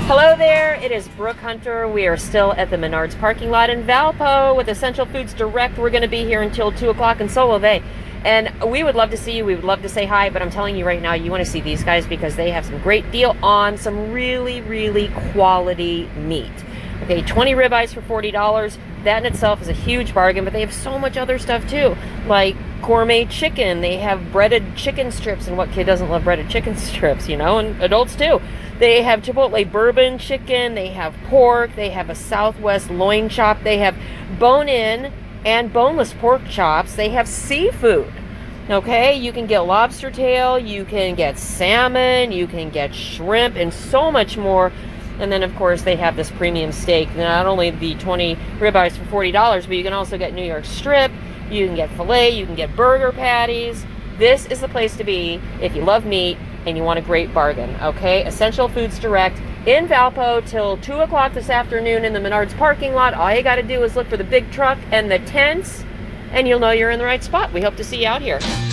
Hello there, it is Brooke Hunter. We are still at the Menards parking lot in Valpo with Essential Foods Direct. We're going to be here until 2 o'clock, and so will they. And we would love to see you. We would love to say hi, but I'm telling you right now, you want to see these guys because they have some great deal on some really, really quality meat. Okay, 20 ribeyes for $40. That in itself is a huge bargain, but they have so much other stuff too, like gourmet chicken. They have breaded chicken strips, and what kid doesn't love breaded chicken strips, you know, and adults too. They have Chipotle bourbon chicken, they have pork, they have a Southwest loin chop, they have bone-in and boneless pork chops, they have seafood. Okay, you can get lobster tail, you can get salmon, you can get shrimp, and so much more. And then, of course, they have this premium steak. Not only the 20 ribeyes for $40, but you can also get New York strip, you can get filet, you can get burger patties. This is the place to be if you love meat and you want a great bargain, okay? Essential Foods Direct in Valpo till 2 o'clock this afternoon in the Menards parking lot. All you got to do is look for the big truck and the tents, and you'll know you're in the right spot. We hope to see you out here.